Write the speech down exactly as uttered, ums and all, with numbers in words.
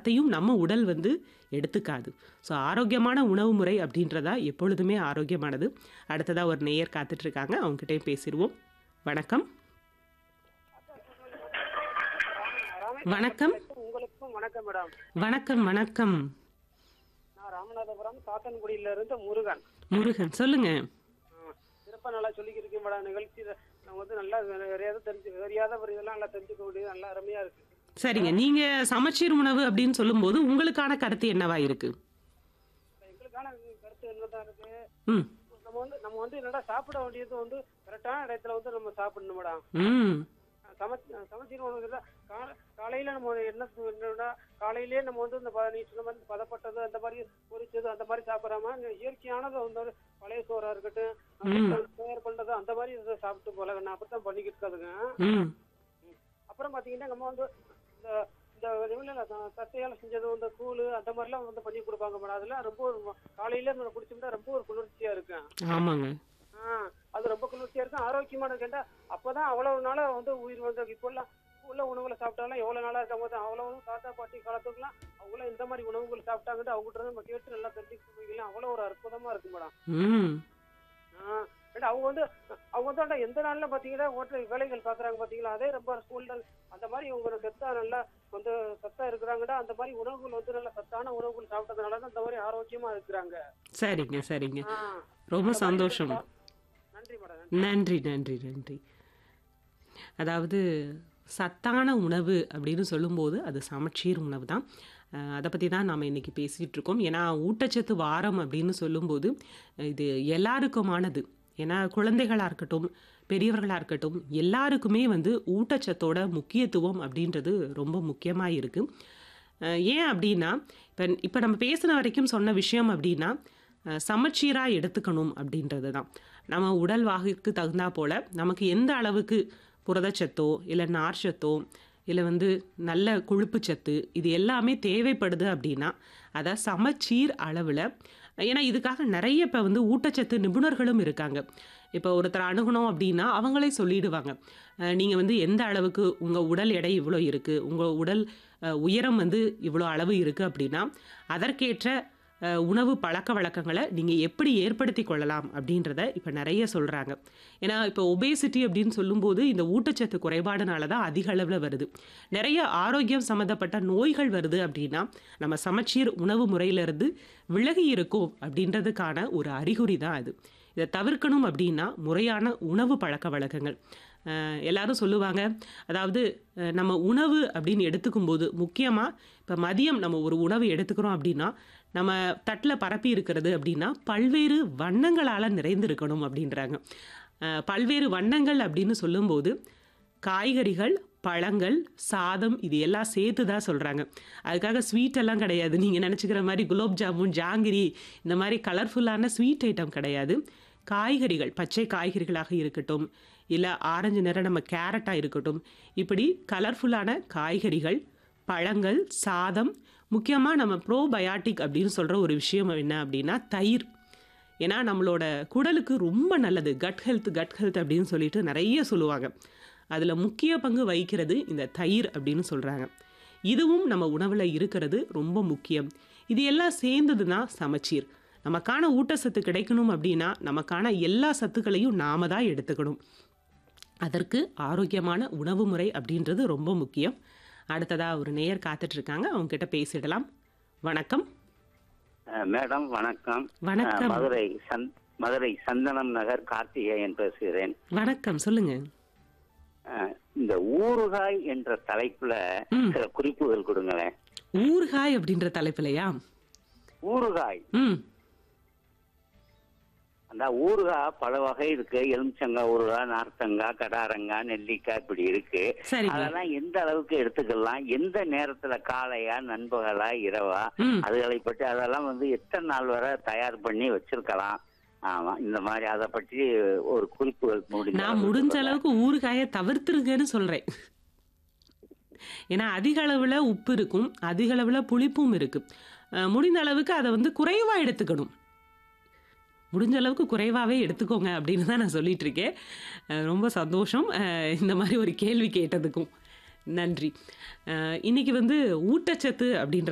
சத்தையும் நம்ம உடல் வந்து எடுத்துக்காது. ஸோ ஆரோக்கியமான உணவு முறை அப்படின்றதா எப்பொழுதுமே ஆரோக்கியமானது. அடுத்ததா ஒரு நேயர் காத்துட்டு இருக்காங்க. அவங்ககிட்டயும் பேசிருவோம். வணக்கம். வணக்கம். ராமேஸ்வரத்துக்கும் உங்களுக்கும் வணக்கம் மேடம். வணக்கம், வணக்கம். நான் ராமநாதபுரம் சாத்தன்குடியில இருந்து முருகன். முருகன் சொல்லுங்க. ஆ, சிறப்பா நல்லா சொல்லிக்கிட்டு இருக்கேன் மேடம். நிகழ்ச்சி நம்ம வந்து நல்லா நிறைய தெரிஞ்சு தெரியாத ஒரு இதெல்லாம் நல்லா தெரிஞ்சுக்க முடியுது. நல்லா அருமையா இருக்கு. சரிங்க. நீங்க சமச்சீர் உணவு அப்படின்னு சொல்லும்போது உங்களுக்கான கருத்து என்னவா இருக்கு? எங்களுக்கான கருத்து என்னதான் இருக்கு, ம். நம்ம வந்து நம்ம வந்து என்னடா சாப்பிட வேண்டியது வந்து கரெக்டான இடத்துல வந்து நம்ம சாப்பிடணும் மேடம். ம். சமைச்சு சமைச்சீர் உணவு கால காலையில நம்ம என்ன என்னன்னா காலையிலேயே நம்ம வந்து இந்த ப- நீ சொன்ன மாதிரி பதப்பட்டது அந்த மாதிரி பொரிச்சது அந்த மாதிரி சாப்பிடாம இந்த இயற்கையானது வந்து பழைய சோறா இருக்கட்டும், ம். தயார் பண்றது அந்த மாதிரி இதை சாப்பிட்டு போல நான் அப்படித்தான் பண்ணிக்கிட்டு இருக்காதுங்க. ம். அப்புறம் பாத்தீங்கன்னா நம்ம வந்து இந்த இந்த இதுல தட்டையால செஞ்சது இந்த கூழ் அந்த மாதிரிலாம் வந்து பண்ணி கொடுப்பாங்க மேடம். அதெல்லாம் ரொம்ப ஒரு காலையில நம்ம குடிச்சோம்னா ரொம்ப ஒரு குளிர்ச்சியா இருக்கும். ஆமாங்க. ஆஹ் அது ரொம்ப குளிர்ச்சியா இருக்கும், ஆரோக்கியமான கேட்டா அப்பதான் அவ்வளவு நாளா வந்து உயிர் வந்து இப்போ எல்லாம் உள்ள உணவுகளை சாப்பிட்டாலும் எவ்வளவு நாளா இருக்கும் போது அவ்வளவு தாத்தா பாட்டி காலத்துக்குலாம் அவங்களாம் இந்த மாதிரி உணவுகள் சாப்பிட்டாங்கன்னு அவங்ககிட்ட நம்ம கேட்டு நல்லா தெரிஞ்சுக்கலாம். அவ்வளவு ஒரு அற்புதமா இருக்கு மேடம். ம். ஆஹ் ஏன்னா அவங்க வந்து அவங்க வந்து ஆனா எந்த நாள்ல பாத்தீங்கன்னா ஹோட்டல் வேலைகள் பாக்குறாங்க பாத்தீங்களா, அதே ரொம்ப ஸ்கூல்ல அந்த மாதிரி இவங்க சத்தா நல்லா வந்து சத்தா இருக்கிறாங்கடா. அந்த மாதிரி உணவுகள் வந்து நல்ல சத்தான உணவுகள் சாப்பிட்டதுனால தான் இந்த மாதிரி ஆரோக்கியமா இருக்கிறாங்க. சரிங்க, சரிங்க. ஆஹ் ரொம்ப அந்த மாதிரி சந்தோஷம். நன்றி மேடம். நன்றி. நன்றி, நன்றி, நன்றி. அதாவது சத்தான உணவு அப்படின்னு சொல்லும்போது அது சமச்சீர் உணவு தான். அதை பற்றி தான் நாம் இன்றைக்கி பேசிகிட்டு இருக்கோம். ஏன்னா ஊட்டச்சத்து வாரம் அப்படின்னு சொல்லும்போது இது எல்லாருக்குமானது. ஏன்னா குழந்தைகளாக இருக்கட்டும், பெரியவர்களாக இருக்கட்டும், எல்லாருக்குமே வந்து ஊட்டச்சத்தோட முக்கியத்துவம் அப்படின்றது ரொம்ப முக்கியமாக இருக்குது. ஏன் அப்படின்னா இப்போ இப்போ நம்ம பேசின வரைக்கும் சொன்ன விஷயம் அப்படின்னா சமச்சீராக எடுத்துக்கணும் அப்படின்றது தான். நம்ம உடல் வாகிற்கு தகுந்தா போல் நமக்கு எந்த அளவுக்கு புரதச்சத்தோ இல்லை நார்ச்சத்தோ இல்லை வந்து நல்ல கொழுப்புச்சத்து இது எல்லாமே தேவைப்படுது அப்படின்னா அதை சமச்சீர் அளவில். ஏன்னா இதுக்காக நிறைய இப்போ வந்து ஊட்டச்சத்து நிபுணர்களும் இருக்காங்க. இப்போ ஒருத்தர் அணுகணும் அப்படின்னா அவங்களே சொல்லிடுவாங்க, நீங்கள் வந்து எந்த அளவுக்கு உங்கள் உடல் எடை இவ்வளோ இருக்குது, உங்கள் உடல் அஹ், உயரம் வந்து இவ்வளோ அளவு இருக்குது அப்படின்னா அதற்கேற்ற அஹ், உணவு பழக்க வழக்கங்களை நீங்கள் எப்படி ஏற்படுத்தி கொள்ளலாம் அப்படின்றத இப்போ நிறைய சொல்கிறாங்க. ஏன்னா இப்போ ஒபேசிட்டி அப்படின்னு சொல்லும்போது இந்த ஊட்டச்சத்து குறைபாடுனால தான் அதிக அளவில் வருது. நிறைய ஆரோக்கியம் சம்மந்தப்பட்ட நோய்கள் வருது அப்படின்னா நம்ம சமச்சீர் உணவு முறையிலிருந்து விலகி இருக்கோம் அப்படின்றதுக்கான ஒரு அறிகுறி தான் அது. இதை தவிர்க்கணும் அப்படின்னா முறையான உணவு பழக்க வழக்கங்கள். அஹ், எல்லாரும் சொல்லுவாங்க, அதாவது அஹ், நம்ம உணவு அப்படின்னு எடுத்துக்கும்போது முக்கியமாக இப்போ மதியம் நம்ம ஒரு உணவு எடுத்துக்கிறோம் அப்படின்னா நம்ம தட்டில் பரப்பி இருக்கிறது அப்படின்னா பல்வேறு வண்ணங்களால் நிறைந்திருக்கணும் அப்படின்றாங்க. அஹ், பல்வேறு வண்ணங்கள் அப்படின்னு சொல்லும்போது காய்கறிகள், பழங்கள், சாதம் இது எல்லாம் சேர்த்து தான் சொல்கிறாங்க. அதுக்காக ஸ்வீட் எல்லாம் கிடையாது. நீங்கள் நினச்சிக்கிற மாதிரி குலோப் ஜாமுன், ஜாங்கிரி இந்த மாதிரி கலர்ஃபுல்லான ஸ்வீட் ஐட்டம் கிடையாது. காய்கறிகள், பச்சை காய்கறிகளாக இருக்கட்டும், இல்லை ஆரஞ்சு நிறம் நம்ம கேரட்டாக இருக்கட்டும், இப்படி கலர்ஃபுல்லான காய்கறிகள், பழங்கள், சாதம், முக்கியமாக நம்ம ப்ரோபயாட்டிக் அப்படின்னு சொல்கிற ஒரு விஷயம் என்ன அப்படின்னா தயிர். ஏன்னா நம்மளோட குடலுக்கு ரொம்ப நல்லது. கட் ஹெல்த் கட் ஹெல்த் அப்படின்னு சொல்லிட்டு நிறைய சொல்லுவாங்க. அதில் முக்கிய பங்கு வகிக்கிறது இந்த தயிர் அப்படின்னு சொல்கிறாங்க. இதுவும் நம்ம உணவில் இருக்கிறது ரொம்ப முக்கியம். இது எல்லாம் சேர்ந்தது தான் சமச்சீர். நமக்கான ஊட்டச்சத்து கிடைக்கணும் அப்படின்னா நமக்கான எல்லா சத்துக்களையும் நாம தான் எடுத்துக்கணும். அதற்கு ஆரோக்கியமான உணவு முறை அப்படின்றது ரொம்ப முக்கியம். அடுத்ததாக ஒரு நேயர் காத்துட்டு இருக்காங்க. அவங்க கிட்ட பேசிடலாம். வணக்கம். அஹ் மேடம் வணக்கம். அஹ் வணக்கம். மதுரை சந் மதுரை சந்தனம் நகர் கார்த்திகேயன் பேசுகிறேன். வணக்கம், சொல்லுங்க. அஹ் இந்த ஊறுகாய் என்ற தலைப்புல ம். சில குறிப்புகள் கொடுங்களேன். ஊறுகாய் அப்படின்ற தலைப்பிலையா? ஊறுகாய் ம். அந்த ஊறுகாய் பல வகை இருக்கு. எலுமிச்சங்காய் ஊறுகாய், நார்த்தங்காய், கடாரங்காய், நெல்லிக்காய் இப்படி இருக்கு. சரிங்க. அதெல்லாம் எந்த அளவுக்கு எடுத்துக்கலாம், எந்த நேரத்துல, காலையா, நண்பகலா, இரவா, ம். அதுகளை பற்றி அதெல்லாம் வந்து எத்தனை நாள் வரை தயார் பண்ணி வச்சிருக்கலாம். ஆமா, இந்த மாதிரி அதை பற்றி ஒரு குறிப்புகள் முடிஞ்ச நான் அளவுக்கு முடிஞ்ச சொல்லுங்க. அளவுக்கு ஊறுகாயை தவிர்த்துருங்கன்னு சொல்றேன். ஏன்னா அதிக அளவுல உப்பு இருக்கும், அதிக அளவுல புளிப்பும் இருக்கு. அஹ், முடிந்த அளவுக்கு அதை வந்து குறைவா எடுத்துக்கணும். முடிஞ்ச அளவுக்கு குறைவாகவே எடுத்துக்கோங்க அப்படின்னு தான் நான் சொல்லிட்டு இருக்கேன். அஹ், ரொம்ப சந்தோஷம் அஹ், இந்த மாதிரி ஒரு கேள்வி கேட்டதுக்கும். நன்றி. அஹ், இன்னைக்கு வந்து ஊட்டச்சத்து அப்படின்ற